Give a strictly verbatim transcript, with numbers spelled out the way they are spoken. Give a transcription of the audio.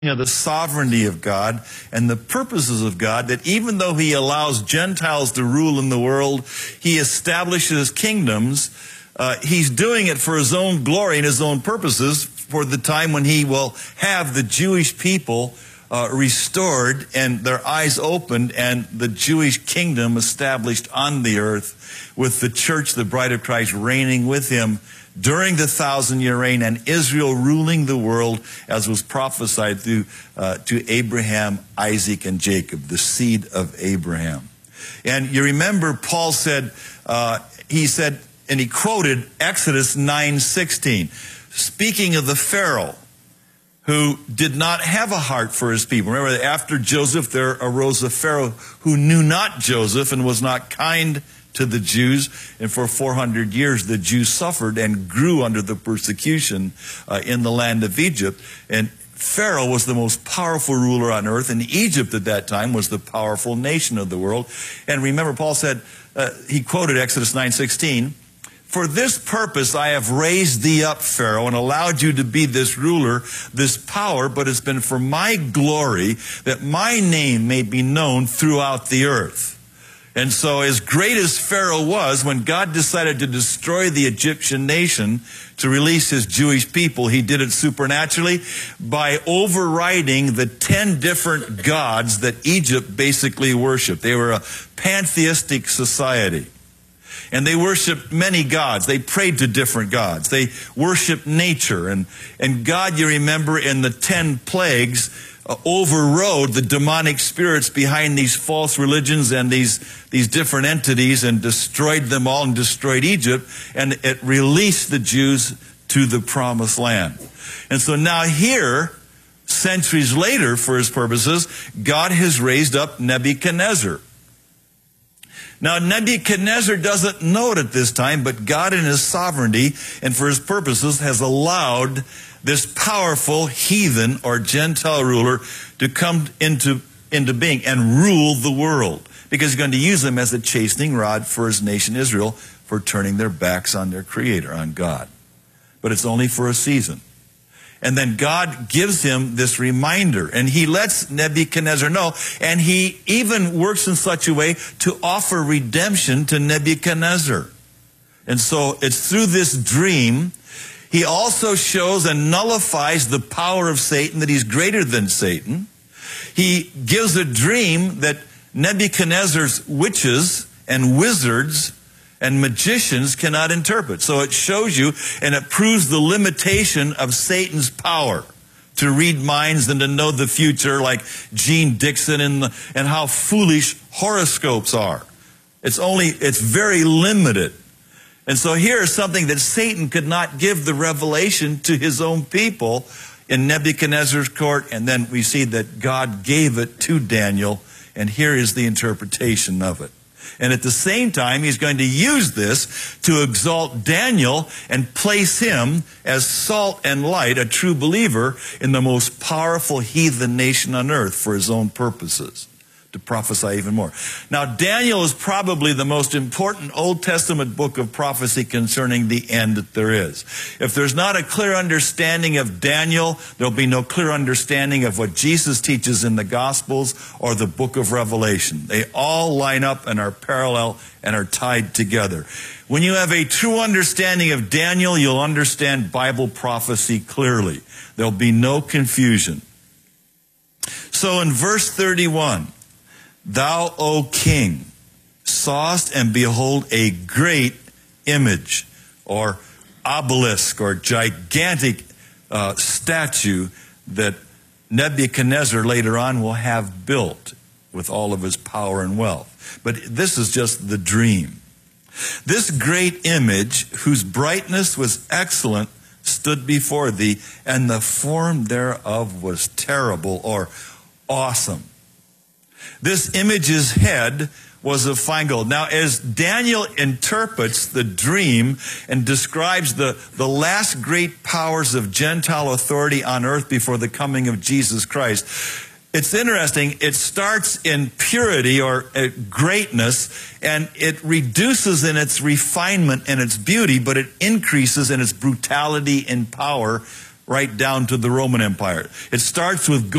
You know, the sovereignty of God and the purposes of God, that even though he allows Gentiles to rule in the world, he establishes kingdoms, uh, he's doing it for his own glory and his own purposes for the time when he will have the Jewish people uh, restored and their eyes opened and the Jewish kingdom established on the earth, with the church, the bride of Christ, reigning with him during the thousand-year reign, and Israel ruling the world as was prophesied through uh, to Abraham, Isaac, and Jacob, the seed of Abraham. And you remember Paul said, uh, he said, and he quoted Exodus nine sixteen, speaking of the Pharaoh who did not have a heart for his people. Remember that after Joseph there arose a Pharaoh who knew not Joseph and was not kind to the Jews, and for four hundred years the Jews suffered and grew under the persecution uh, in the land of Egypt. And Pharaoh was the most powerful ruler on earth, and Egypt at that time was the powerful nation of the world. And remember, Paul said, uh, he quoted Exodus nine sixteen, "For this purpose I have raised thee up, Pharaoh, and allowed you to be this ruler, this power, but it's been for my glory, that my name may be known throughout the earth." And so as great as Pharaoh was, when God decided to destroy the Egyptian nation to release his Jewish people, he did it supernaturally by overriding the ten different gods that Egypt basically worshiped. They were a pantheistic society. And they worshiped many gods. They prayed to different gods. They worshiped nature. And, and God, you remember, in the ten plagues, Uh, overrode the demonic spirits behind these false religions and these, these different entities, and destroyed them all and destroyed Egypt, and it released the Jews to the promised land. And so now here, centuries later, for his purposes, God has raised up Nebuchadnezzar. Now, Nebuchadnezzar doesn't know it at this time, but God in his sovereignty and for his purposes has allowed this powerful heathen or Gentile ruler to come into, into being and rule the world, because he's going to use them as a chastening rod for his nation Israel for turning their backs on their Creator, on God. But it's only for a season. And then God gives him this reminder, and he lets Nebuchadnezzar know, and he even works in such a way to offer redemption to Nebuchadnezzar. And so it's through this dream, he also shows and nullifies the power of Satan, that he's greater than Satan. He gives a dream that Nebuchadnezzar's witches and wizards and magicians cannot interpret. So it shows you, and it proves the limitation of Satan's power to read minds and to know the future, like Gene Dixon, and, the, and how foolish horoscopes are. It's only, it's very limited. And so here is something that Satan could not give the revelation to his own people in Nebuchadnezzar's court, and then we see that God gave it to Daniel, and here is the interpretation of it. And at the same time, he's going to use this to exalt Daniel and place him as salt and light, a true believer, in the most powerful heathen nation on earth for his own purposes, to prophesy even more. Now, Daniel is probably the most important Old Testament book of prophecy concerning the end that there is. If there's not a clear understanding of Daniel, there'll be no clear understanding of what Jesus teaches in the Gospels or the book of Revelation. They all line up and are parallel and are tied together. When you have a true understanding of Daniel, you'll understand Bible prophecy clearly. There'll be no confusion. So in verse thirty-one, "Thou, O king, sawest, and behold, a great image," or obelisk, or gigantic uh, statue that Nebuchadnezzar later on will have built with all of his power and wealth. But this is just the dream. "This great image, whose brightness was excellent, stood before thee, and the form thereof was terrible," or awesome. "This image's head was of fine gold." Now, as Daniel interprets the dream and describes the, the last great powers of Gentile authority on earth before the coming of Jesus Christ, it's interesting. It starts in purity or uh, greatness, and it reduces in its refinement and its beauty, but it increases in its brutality and power right down to the Roman Empire. It starts with